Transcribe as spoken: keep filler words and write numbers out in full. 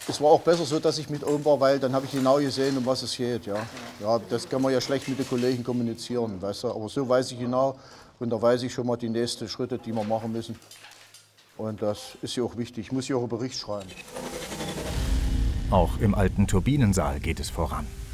es war auch besser so, dass ich mit oben war, weil dann habe ich genau gesehen, um was es geht. Ja. Ja, das kann man ja schlecht mit den Kollegen kommunizieren, weißt du? Aber so weiß ich genau und da weiß ich schon mal die nächsten Schritte, die wir machen müssen. Und das ist ja auch wichtig. Ich muss ja auch einen Bericht schreiben. Auch im alten Turbinensaal geht es voran.